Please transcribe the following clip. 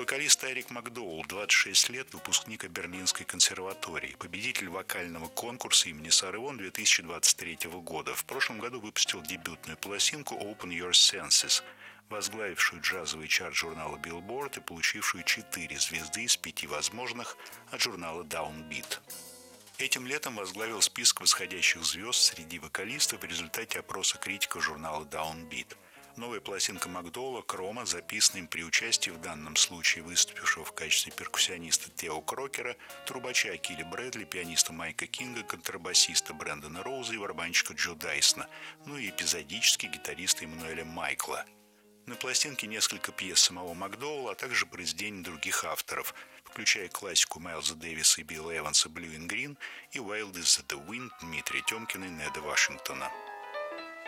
Вокалист Эрик Макдоуэлл, 26 лет, выпускник Берлинской консерватории, победитель вокального конкурса имени Сары Вон 2023 года. В прошлом году выпустил дебютную пластинку «Open Your Senses», возглавившую джазовый чарт журнала Billboard и получившую 4 звезды из 5 возможных от журнала Downbeat. Этим летом возглавил список восходящих звезд среди вокалистов в результате опроса критиков журнала Downbeat. Новая пластинка Макдоуэлла «Крома», записана им при участии в данном случае выступившего в качестве перкуссиониста Тео Крокера, трубача Килли Брэдли, пианиста Майка Кинга, контрабасиста Брэндона Роуза и барабанщика Джо Дайсона, ну и эпизодически гитариста Эммануэля Майкла. На пластинке несколько пьес самого Макдоуэлла, а также произведений других авторов, включая классику Майлза Дэвиса и Билла Эванса «Blue and Green» и «Wild is the Wind» Дмитрия Тёмкина и Неда Вашингтона.